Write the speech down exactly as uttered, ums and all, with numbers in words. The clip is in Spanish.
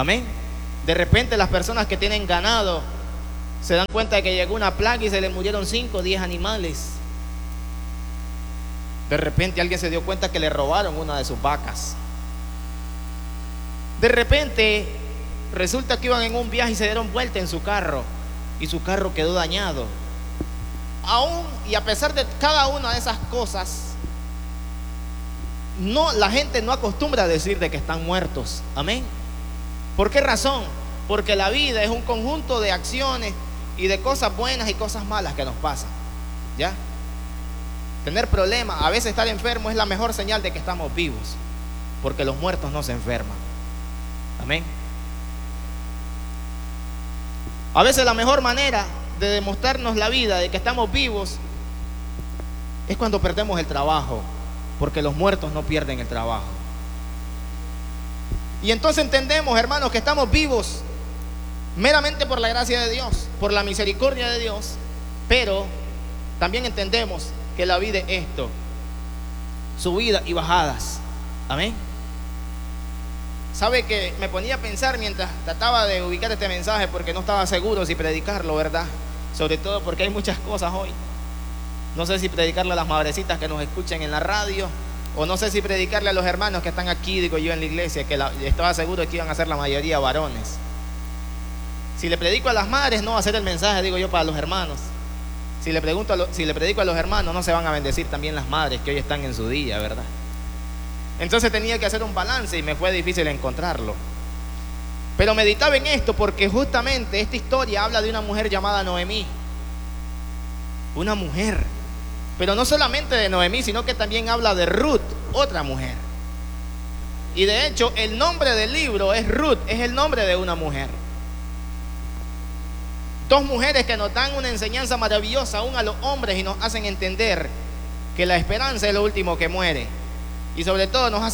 Amén. De repente las personas que tienen ganado se dan cuenta de que llegó una plaga y se le murieron cinco o diez animales. De repente alguien se dio cuenta que le robaron una de sus vacas. De repente resulta que iban en un viaje y se dieron vuelta en su carro y su carro quedó dañado. Aún y a pesar de cada una de esas cosas, no, la gente no acostumbra a decir de que están muertos. Amén. ¿Por qué razón? Porque la vida es un conjunto de acciones y de cosas buenas y cosas malas que nos pasan. ¿Ya? Tener problemas, a veces estar enfermo es la mejor señal de que estamos vivos, porque los muertos no se enferman. Amén. A veces la mejor manera de demostrarnos la vida de que estamos vivos es cuando perdemos el trabajo, porque los muertos no pierden el trabajo. Y entonces entendemos, hermanos, que estamos vivos meramente por la gracia de Dios, por la misericordia de Dios, pero también entendemos que la vida es esto: subidas y bajadas. Amén. Sabe que me ponía a pensar mientras trataba de ubicar este mensaje, porque no estaba seguro si predicarlo, ¿verdad? Sobre todo porque hay muchas cosas hoy. No sé si predicarle a las madrecitas que nos escuchan en la radio, o no sé si predicarle a los hermanos que están aquí, digo yo, en la iglesia, que la, estaba seguro que iban a ser la mayoría varones. Si le predico a las madres, no va a ser el mensaje, digo yo, para los hermanos. Si le, pregunto a lo, si le predico a los hermanos, no se van a bendecir también las madres que hoy están en su día, ¿verdad? Entonces tenía que hacer un balance y me fue difícil encontrarlo. Pero meditaba en esto porque justamente esta historia habla de una mujer llamada Noemí. Una mujer. Pero no solamente de Noemí, sino que también habla de Ruth, otra mujer. Y de hecho el nombre del libro es Ruth, es el nombre de una mujer. Dos mujeres que nos dan una enseñanza maravillosa aún a los hombres y nos hacen entender que la esperanza es lo último que muere. Y sobre todo nos hace